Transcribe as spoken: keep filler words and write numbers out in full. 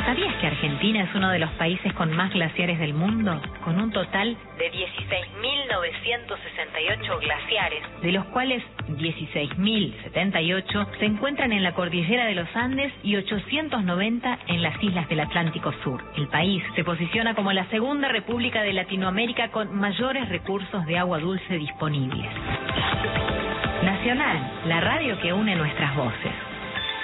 ¿Sabías que Argentina es uno de los países con más glaciares del mundo? Con un total de dieciséis mil novecientos sesenta y ocho glaciares, de los cuales dieciséis mil setenta y ocho se encuentran en la cordillera de los Andes y ochocientos noventa en las islas del Atlántico Sur. El país se posiciona como la segunda república de Latinoamérica con mayores recursos de agua dulce disponibles. Nacional, la radio que une nuestras voces.